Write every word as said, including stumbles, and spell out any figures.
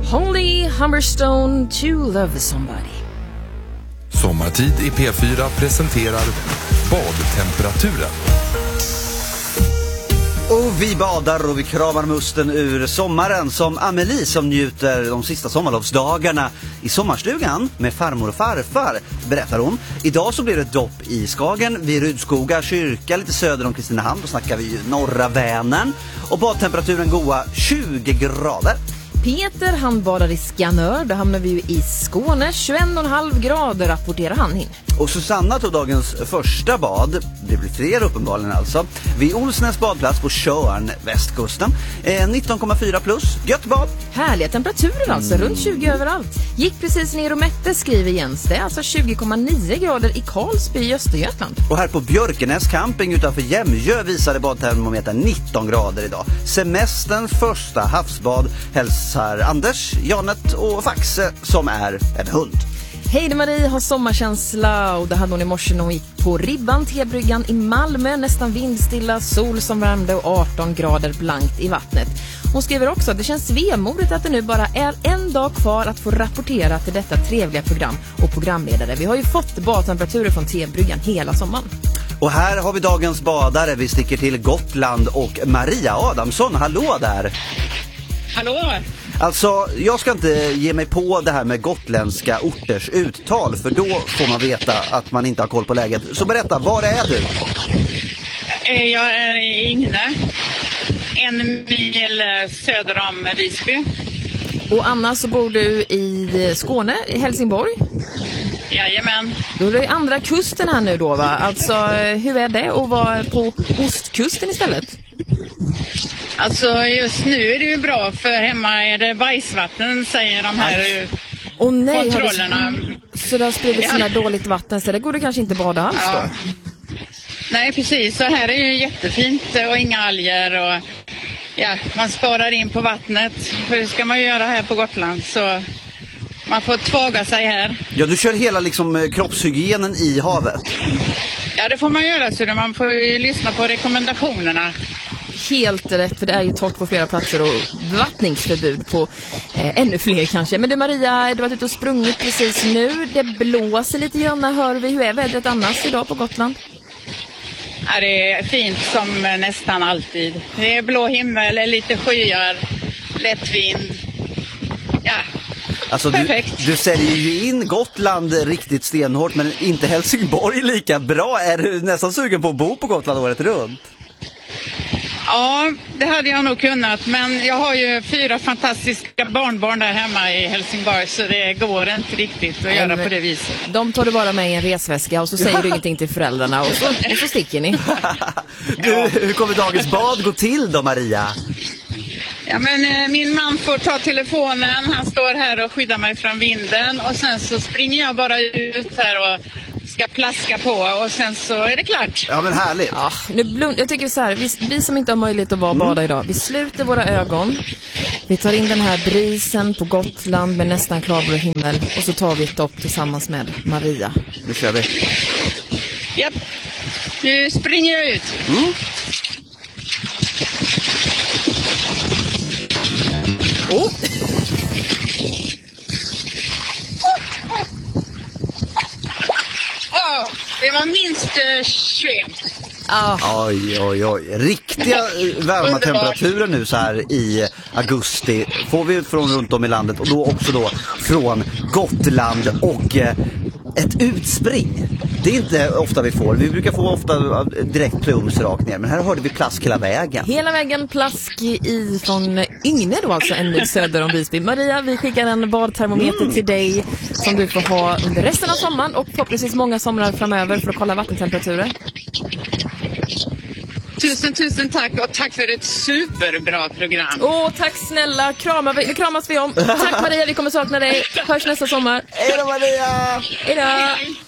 Holly Humberstone, To Love Somebody. Sommartid i P fyra presenterar badtemperaturen. Och vi badar och vi kramar musten ur sommaren som Amelie som njuter de sista sommarlovsdagarna i sommarstugan med farmor och farfar, berättar hon. Idag så blir det dopp i Skagen vid Rudskoga kyrka lite söder om Kristinehamn. Då snackar vi ju norra Vänern och badtemperaturen goa tjugo grader. Peter, han badar i Skanör, då hamnar vi ju i Skåne. tjugoen komma fem grader rapporterar han in. Och Susanna tog dagens första bad, det blir fler uppenbarligen alltså, vid Olsnäs badplats på Tjörn, västkusten. Eh, nitton komma fyra plus, gött bad. Härliga temperaturer alltså, mm. runt tjugo överallt. Gick precis ner och mätte, skriver Jens. Det är alltså tjugo komma nio grader i Karlsby i Östergötland. Och här på Björkenäs camping utanför Jämjö visade badtermometern nitton grader idag. Semesterns första havsbad hälsar Anders, Janet och Faxe som är en hund. Hej, det Marie har sommarkänsla och det hade hon i morse när hon gick på Ribban, Tebryggan i Malmö. Nästan vindstilla, sol som värmde och arton grader blankt i vattnet. Hon skriver också att det känns vemodigt att det nu bara är en dag kvar att få rapportera till detta trevliga program och programledare. Vi har ju fått badtemperaturer från Tebryggan hela sommaren. Och här har vi dagens badare. Vi sticker till Gotland och Maria Adamsson. Hallå där! Hallå! Alltså, jag ska inte ge mig på det här med gotländska orters uttal, för då får man veta att man inte har koll på läget. Så berätta, var är du? Jag är i Ingne, en mil söder om Visby. Och Anna, så bor du i Skåne, i Helsingborg? Jajamän. Då är det andra kusten här nu då, va? Alltså, hur är det att vara på ostkusten istället? Alltså just nu är det ju bra, för hemma är det bajsvatten, säger de här oh, nej, kontrollerna. Det, så det har spridit sådana ja. dåligt vatten, så det går det kanske inte bada alls ja. då? Nej, precis. Så här är ju jättefint och inga alger och ja, man sparar in på vattnet. Hur ska man göra här på Gotland? Så man får tvaga sig här. Ja, du kör hela liksom kroppshygienen i havet. Ja, det får man göra, så man får ju lyssna på rekommendationerna. Helt rätt, för det är ju torrt på flera platser och bevattningsförbud på eh, ännu fler kanske. Men du Maria, du har varit ute och sprungit precis nu. Det blåser lite grann, hör vi. Hur är vädret annars idag på Gotland? Ja, det är fint som nästan alltid. Det är blå himmel, lite skyar, lätt vind. Ja, alltså, perfekt. Du, du säljer ju in Gotland riktigt stenhårt, men inte Helsingborg lika bra. Är du nästan sugen på att bo på Gotland året runt? Ja, det hade jag nog kunnat, men jag har ju fyra fantastiska barnbarn där hemma i Helsingborg, så det går inte riktigt att göra på det viset. De tar du bara med i en resväska och så säger du ingenting till föräldrarna och så, och så sticker ni. Du, hur kommer dagens bad gå till då, Maria? Ja, men eh, min man får ta telefonen, han står här och skyddar mig från vinden och sen så springer jag bara ut här och ska plaska på och sen så är det klart. Ja, men härligt. Ja, nu blund, jag tycker så här, vi, vi som inte har möjlighet att vara mm. bada idag, vi sluter våra ögon, vi tar in den här brisen på Gotland med nästan klarblå himmel och så tar vi ett dopp tillsammans med Maria. Nu kör vi. Japp, nu springer jag ut. Mm. Oh. Oh, det var minst uh, tjugoett. Ah. Oj, oj, oj. Riktiga varma temperaturer nu så här i augusti får vi från runt om i landet och då också då från Gotland och eh, ett utspring. Det är inte ofta vi får. Vi brukar få ofta direkt plums rakt ner, men här hörde vi plask hela vägen. Hela vägen plask i från Ingne då, alltså en mil söder om Visby. Maria, vi skickar en badtermometer mm. till dig som du får ha under resten av sommaren och förhoppningsvis många somrar framöver för att kolla vattentemperaturer. Tusen, tusen tack och tack för ett superbra program. Åh, tack snälla. Kramar vi, nu kramas vi om. Tack Maria, vi kommer sakna dig. Hörs nästa sommar. Hej då Maria! Hej då!